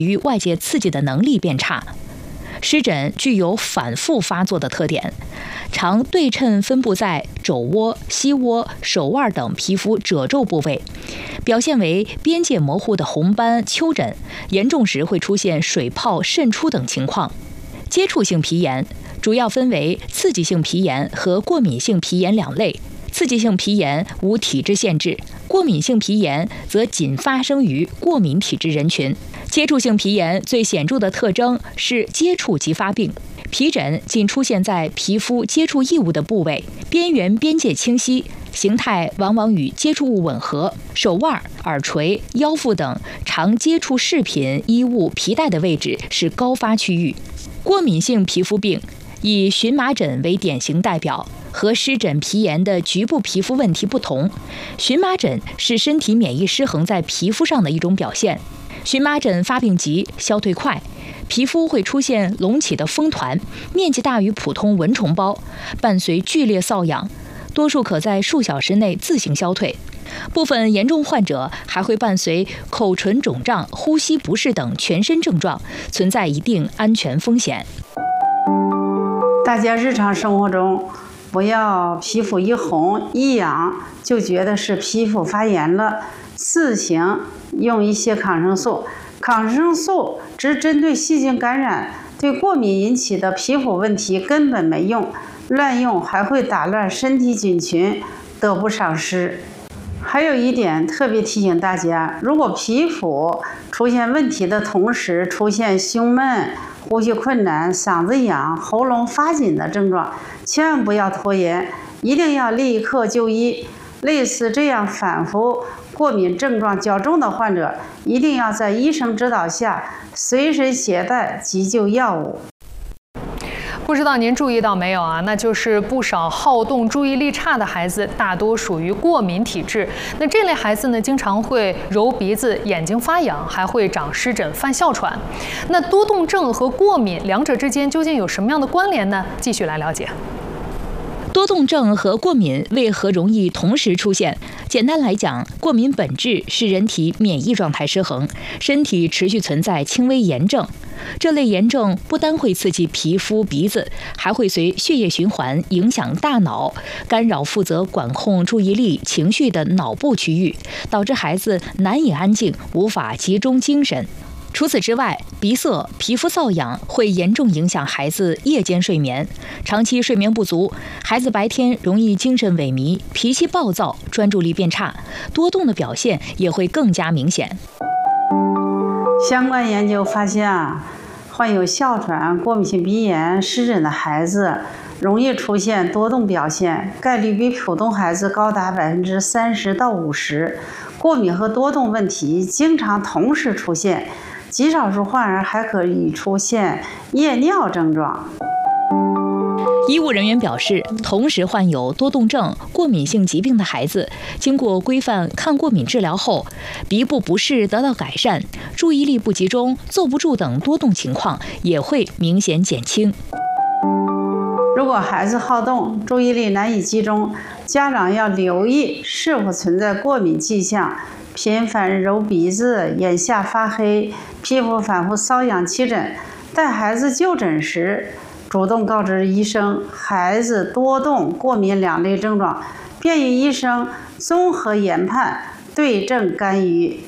与外界刺激的能力变差。湿疹具有反复发作的特点，常对称分布在肘窝、膝窝、手腕等皮肤褶皱部位，表现为边界模糊的红斑、丘疹，严重时会出现水泡渗出等情况。接触性皮炎主要分为刺激性皮炎和过敏性皮炎两类。刺激性皮炎无体质限制，过敏性皮炎则仅发生于过敏体质人群。接触性皮炎最显著的特征是接触即发病，皮疹仅出现在皮肤接触异物的部位，边缘边界清晰，形态往往与接触物吻合。手腕、耳垂、腰腹等常接触饰品、衣物、皮带的位置是高发区域。过敏性皮肤病以荨麻疹为典型代表。和湿疹皮炎的局部皮肤问题不同，荨麻疹是身体免疫失衡在皮肤上的一种表现。荨麻疹发病急，消退快，皮肤会出现隆起的风团，面积大于普通蚊虫包，伴随剧烈瘙痒，多数可在数小时内自行消退。部分严重患者还会伴随口唇肿胀、呼吸不适等全身症状，存在一定安全风险。 大家日常生活中不要皮肤一红一痒就觉得是皮肤发炎了，自行用一些抗生素。抗生素只针对细菌感染，对过敏引起的皮肤问题根本没用，乱用还会打乱身体菌群，得不偿失。还有一点特别提醒大家，如果皮肤出现问题的同时出现胸闷、呼吸困难、嗓子痒、喉咙发紧的症状，千万不要拖延，一定要立刻就医。类似这样反复过敏症状较重的患者，一定要在医生指导下随身携带急救药物。 不知道您注意到没有啊？那就是不少好动、注意力差的孩子，大多属于过敏体质。那这类孩子呢，经常会揉鼻子、眼睛发痒，还会长湿疹、犯哮喘。那多动症和过敏两者之间究竟有什么样的关联呢？继续来了解。 多动症和过敏为何容易同时出现？简单来讲，过敏本质是人体免疫状态失衡，身体持续存在轻微炎症。这类炎症不单会刺激皮肤、鼻子，还会随血液循环影响大脑，干扰负责管控注意力、情绪的脑部区域，导致孩子难以安静，无法集中精神。除此之外，鼻塞、皮肤瘙痒会严重影响孩子夜间睡眠。长期睡眠不足，孩子白天容易精神萎靡、脾气暴躁、专注力变差，多动的表现也会更加明显。 相关研究发现患有哮喘、过敏性鼻炎、湿疹的孩子容易出现多动表现，概率比普通孩子高达30%到50%。过敏和多动问题经常同时出现，极少数患儿还可以出现夜尿症状。 医务人员表示，同时患有多动症、过敏性疾病的孩子，经过规范抗过敏治疗后，鼻部不适得到改善，注意力不集中、坐不住等多动情况也会明显减轻。 如果孩子好动，注意力难以集中，家长要留意是否存在过敏迹象，频繁揉鼻子、眼下发黑、皮肤反复瘙痒起疹。带孩子就诊时，主动告知医生孩子多动、过敏两类症状，便于医生综合研判，对症干预。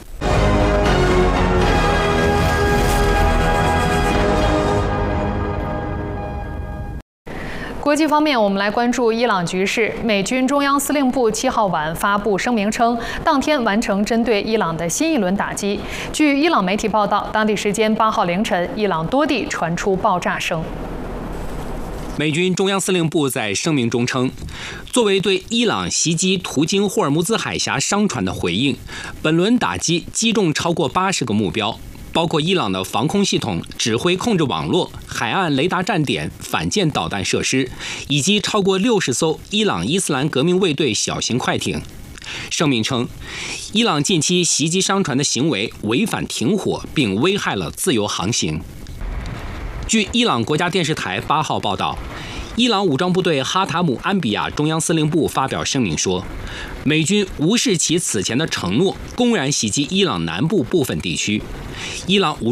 国际方面，我们来关注伊朗局势。美军中央司令部7号晚发布声明称，当天完成针对伊朗的新一轮打击。据伊朗媒体报道，当地时间8号凌晨，伊朗多地传出爆炸声。 美军中央司令部在声明中称，作为对伊朗袭击途经霍尔木兹海峡商船的回应，本轮打击击中超过80个目标，包括伊朗的防空系统、指挥控制网络、海岸雷达站点、反舰导弹设施，以及超过60艘伊朗伊斯兰革命卫队小型快艇。声明称，伊朗近期袭击商船的行为违反停火，并危害了自由航行。据伊朗国家电视台8号报道，伊朗武装部队哈塔姆安比亚中央司令部发表声明说，美军无视其此前的承诺，公然袭击伊朗南部部分地区。伊朗武